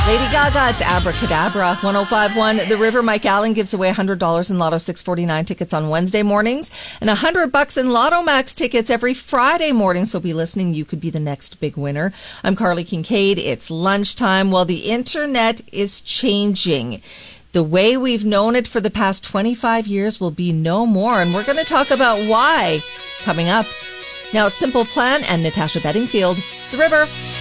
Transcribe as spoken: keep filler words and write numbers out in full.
Lady Gaga, it's Abracadabra. one oh five point one The River. Mike Allen gives away one hundred dollars in Lotto six forty-nine tickets on Wednesday mornings and one hundred bucks in Lotto Max tickets every Friday morning. So be listening. You could be the next big winner. I'm Carly Kincaid. It's lunchtime. Well, the internet is changing. The way we've known it for the past twenty-five years will be no more. And we're going to talk about why coming up. Now it's Simple Plan and Natasha Bedingfield. The River.